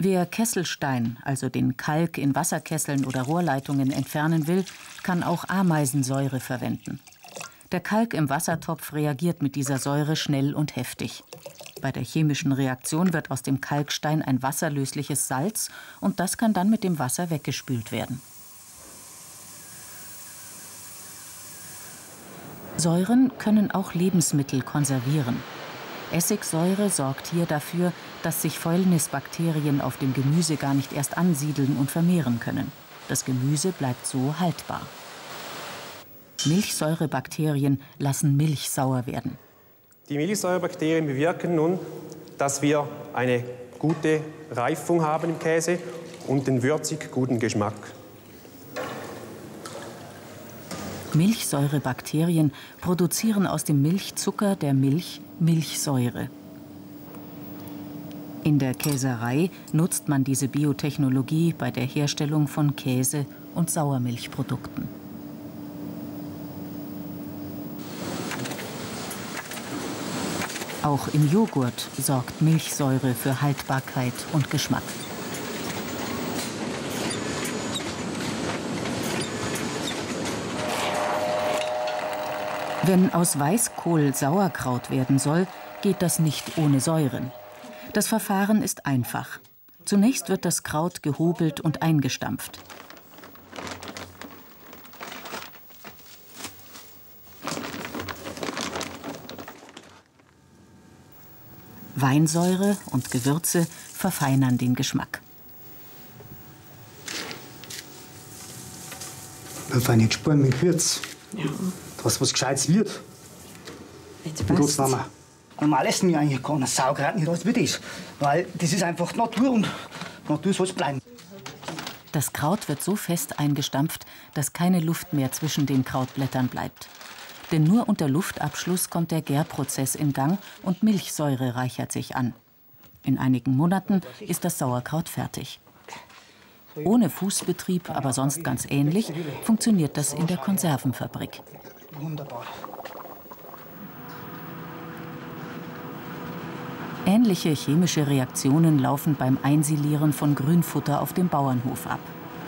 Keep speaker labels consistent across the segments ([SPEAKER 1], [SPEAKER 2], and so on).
[SPEAKER 1] Wer Kesselstein, also den Kalk in Wasserkesseln oder Rohrleitungen entfernen will, kann auch Ameisensäure verwenden. Der Kalk im Wassertopf reagiert mit dieser Säure schnell und heftig. Bei der chemischen Reaktion wird aus dem Kalkstein ein wasserlösliches Salz und das kann dann mit dem Wasser weggespült werden. Säuren können auch Lebensmittel konservieren. Essigsäure sorgt hier dafür, dass sich Fäulnisbakterien auf dem Gemüse gar nicht erst ansiedeln und vermehren können. Das Gemüse bleibt so haltbar. Milchsäurebakterien lassen Milch sauer werden.
[SPEAKER 2] Die Milchsäurebakterien bewirken nun, dass wir eine gute Reifung haben im Käse und den würzig guten Geschmack.
[SPEAKER 1] Milchsäurebakterien produzieren aus dem Milchzucker der Milch Milchsäure. In der Käserei nutzt man diese Biotechnologie bei der Herstellung von Käse- und Sauermilchprodukten. Auch im Joghurt sorgt Milchsäure für Haltbarkeit und Geschmack. Wenn aus Weißkohl Sauerkraut werden soll, geht das nicht ohne Säuren. Das Verfahren ist einfach. Zunächst wird das Kraut gehobelt und eingestampft. Weinsäure und Gewürze verfeinern den Geschmack.
[SPEAKER 3] Auf eine Spur mit Gewürz. Ja. Was Gescheites wird. Normal essen wir eigentlich keine Sauerkraut nicht alles wie das. Weil das ist einfach Natur und Natur soll es bleiben.
[SPEAKER 1] Das Kraut wird so fest eingestampft, dass keine Luft mehr zwischen den Krautblättern bleibt. Denn nur unter Luftabschluss kommt der Gärprozess in Gang und Milchsäure reichert sich an. In einigen Monaten ist das Sauerkraut fertig. Ohne Fußbetrieb, aber sonst ganz ähnlich, funktioniert das in der Konservenfabrik.
[SPEAKER 3] Wunderbar.
[SPEAKER 1] Ähnliche chemische Reaktionen laufen beim Einsilieren von Grünfutter auf dem Bauernhof ab.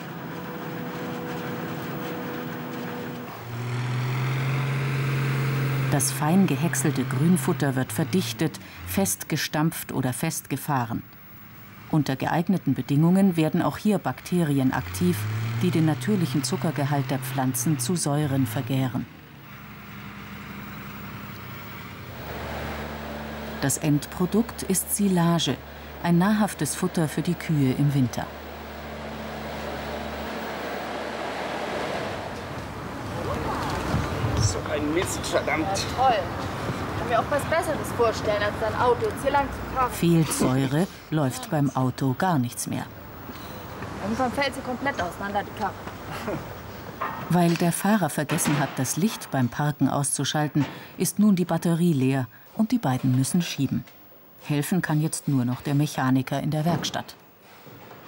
[SPEAKER 1] Das fein gehäckselte Grünfutter wird verdichtet, festgestampft oder festgefahren. Unter geeigneten Bedingungen werden auch hier Bakterien aktiv, die den natürlichen Zuckergehalt der Pflanzen zu Säuren vergären. Das Endprodukt ist Silage, ein nahrhaftes Futter für die Kühe im Winter.
[SPEAKER 3] So ein Mist, verdammt.
[SPEAKER 4] Ja, toll. Ich kann mir auch was Besseres vorstellen, als dein Auto uns hier lang zu fahren.
[SPEAKER 1] Fehlt Säure, läuft beim Auto gar nichts mehr.
[SPEAKER 4] Irgendwann fällt sie komplett auseinander, die Karre.
[SPEAKER 1] Weil der Fahrer vergessen hat, das Licht beim Parken auszuschalten, ist nun die Batterie leer und die beiden müssen schieben. Helfen kann jetzt nur noch der Mechaniker in der Werkstatt.